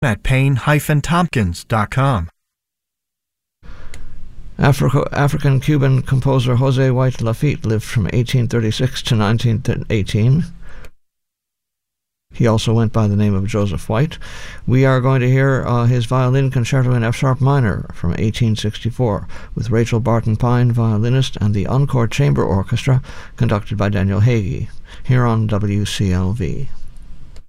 at payne-tompkins.com. African-Cuban composer Jose White Lafitte lived from 1836 to 1918. He also went by the name of Joseph White. We are going to hear his violin concerto in F-sharp minor from 1864 with Rachel Barton Pine, violinist, and the Encore Chamber Orchestra conducted by Daniel Hagee, here on WCLV.